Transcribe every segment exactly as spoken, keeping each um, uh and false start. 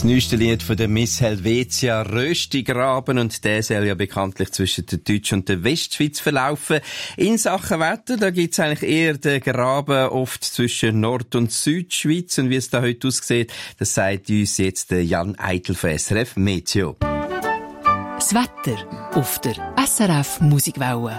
Das neueste Lied von der Miss Helvetia, Röstigraben, und der soll ja bekanntlich zwischen der Deutsch- und der Westschweiz verlaufen. In Sachen Wetter, da gibt's eigentlich eher den Graben oft zwischen Nord- und Südschweiz, und wie es da heute aussieht, das sagt uns jetzt der Jan Eitel von S R F Meteo. Das Wetter auf der S R F Musikwelle.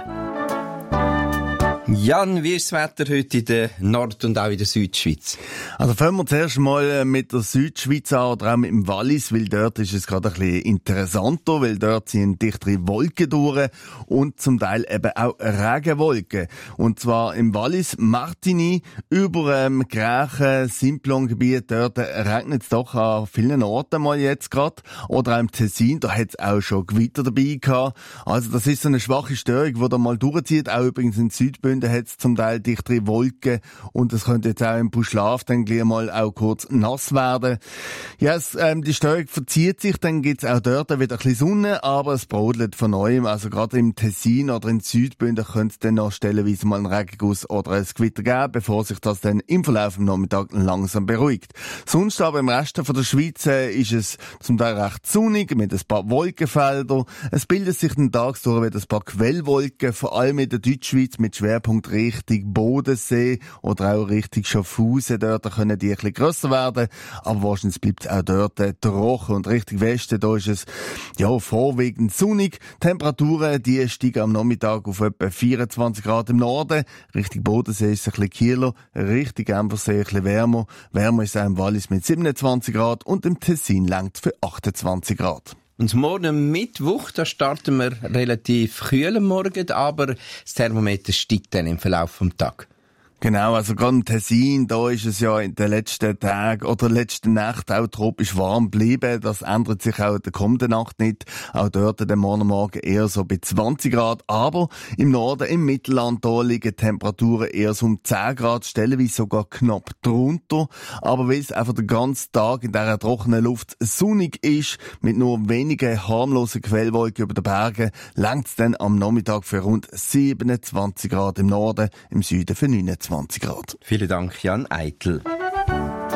Jan, wie ist das Wetter heute in der Nord- und auch in der Südschweiz? Also fangen wir zuerst mal mit der Südschweiz an, oder auch mit dem Wallis, weil dort ist es gerade ein bisschen interessanter, weil dort sind dichtere Wolken durch und zum Teil eben auch Regenwolken. Und zwar im Wallis Martigny, über ähm, Grächen, Simplon-Gebiet, dort regnet es doch an vielen Orten mal jetzt gerade. Oder auch im Tessin, da hat es auch schon Gewitter dabei gehabt. Also das ist so eine schwache Störung, die da mal durchzieht, auch übrigens in Südbünden. Da hat es zum Teil dichtere Wolken und es könnte jetzt auch im Buschlaf dann gleich mal auch kurz nass werden. Ja, es, ähm, die Störung verzieht sich, dann gibt's auch dort wieder ein bisschen Sonne, aber es brodelt von neuem. Also gerade im Tessin oder in Südbünden könnte es dann noch stellenweise mal einen Regenguss oder ein Gewitter geben, bevor sich das dann im Verlauf des Nachmittags langsam beruhigt. Sonst aber im Rest von der Schweiz äh, ist es zum Teil recht sonnig mit ein paar Wolkenfeldern. Es bildet sich den tagsdurch wieder ein paar Quellwolken, vor allem in der Deutschschweiz mit Schwerpunkt Richtung Bodensee oder auch Richtung Schaffhausen. Dort können die ein bisschen grösser werden, aber wahrscheinlich bleibt es auch dort äh, trocken. Und Richtung Westen, da ist es ja vorwiegend sonnig. Temperaturen, die steigen am Nachmittag auf etwa vierundzwanzig Grad im Norden. Richtung Bodensee ist es ein bisschen kühler, Richtung Genfersee ein bisschen wärmer. Wärmer ist es auch im Wallis mit siebenundzwanzig Grad und im Tessin langt für achtundzwanzig Grad. Und morgen Mittwoch, da starten wir relativ kühl am Morgen, aber das Thermometer steigt dann im Verlauf des Tages. Genau, also gerade im Tessin, da ist es ja in den letzten Tagen oder letzten Nacht auch tropisch warm geblieben. Das ändert sich auch in der kommenden Nacht nicht. Auch dort den Morgen eher so bei zwanzig Grad. Aber im Norden, im Mittelland, da liegen Temperaturen eher so um zehn Grad, stellenweise sogar knapp drunter. Aber weil es einfach den ganzen Tag in dieser trockenen Luft sonnig ist, mit nur wenigen harmlosen Quellwolken über den Bergen, langt es dann am Nachmittag für rund siebenundzwanzig Grad im Norden, im Süden für neunundzwanzig Grad. Vielen Dank, Jan Eitel.